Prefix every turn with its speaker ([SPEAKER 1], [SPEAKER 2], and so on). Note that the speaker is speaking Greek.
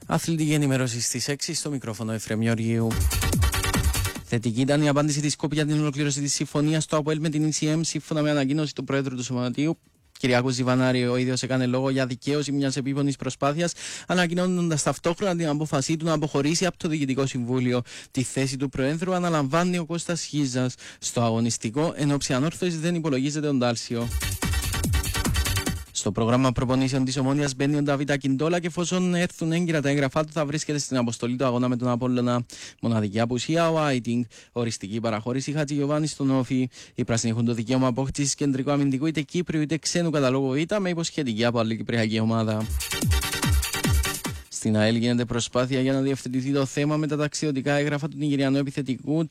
[SPEAKER 1] Αθλητική ενημέρωση στις 6 στο μικρόφωνο Εφραίμ Γεωργίου. Θετική ήταν η απάντηση της ΚΟΠ για την ολοκλήρωση της συμφωνίας στο ΑΠΟΕΛ με την ECM, σύμφωνα με ανακοίνωση του Πρόεδρου του Σωματείου. Κυριάκος Ζιβανάρη ο ίδιος έκανε λόγο για δικαίωση μιας επίπονης προσπάθειας, ανακοινώνοντας ταυτόχρονα την απόφασή του να αποχωρήσει από το Διοικητικό Συμβούλιο. Τη θέση του Προέδρου αναλαμβάνει ο Κώστας Χίζας. Στο αγωνιστικό, εν όψει ανόρθωσης, δεν υπολογίζεται ο Ντάλσιο. Στο πρόγραμμα προπονήσεων της Ομόνοιας μπαίνει ο Νταβίτ Ακιντόλα και εφόσον έρθουν έγκυρα τα έγγραφά του, θα βρίσκεται στην αποστολή του αγώνα με τον Απόλλωνα. Μοναδική απουσία ο Άιτινγκ. Οριστική παραχώρηση Χατζηγιοβάνη στον Όφη. Οι πράσινοι έχουν το δικαίωμα απόκτησης κεντρικού αμυντικού είτε Κύπριου είτε ξένου καταλόγου Β με υποσχετική από άλλη κυπριακή ομάδα. Στην ΑΕΛ γίνεται προσπάθεια για να διευθετηθεί το θέμα με τα ταξιδιωτικά έγγραφα του Νιγηριανού επιθετικού.